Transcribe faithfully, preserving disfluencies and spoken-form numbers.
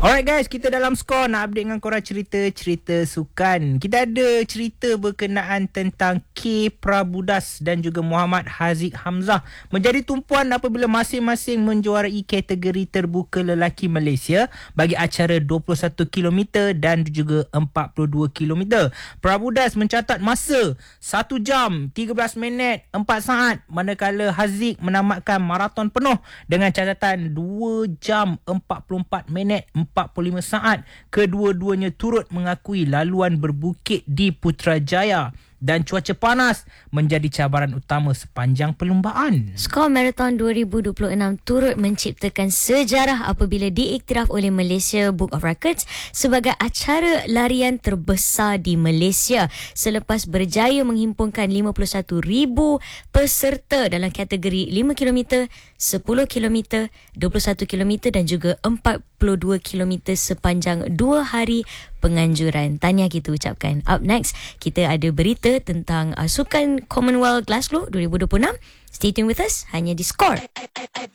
Alright guys, kita dalam skor nak update dengan korang cerita-cerita sukan. Kita ada cerita berkenaan tentang K. Prabudas dan juga Muhammad Haziq Hamzah menjadi tumpuan apabila masing-masing menjuarai kategori terbuka lelaki Malaysia bagi acara dua puluh satu kilometer dan juga empat puluh dua kilometer. Prabudas mencatat masa satu jam tiga belas minit empat saat, manakala Haziq menamatkan maraton penuh dengan catatan dua jam empat puluh empat minit empat puluh lima saat. Kedua-duanya turut mengakui laluan berbukit di Putrajaya dan cuaca panas menjadi cabaran utama sepanjang perlumbaan. Skor marathon dua ribu dua puluh enam turut menciptakan sejarah apabila diiktiraf oleh Malaysia Book of Records sebagai acara larian terbesar di Malaysia selepas berjaya menghimpunkan lima puluh satu ribu peserta dalam kategori lima kilometer, sepuluh kilometer, dua puluh satu kilometer dan juga empat puluh dua kilometer sepanjang dua hari penganjuran. Tahniah kita ucapkan. Up next, kita ada berita tentang uh, Sukan Commonwealth Glasgow dua ribu dua puluh enam. Stay tuned with us hanya di Skor.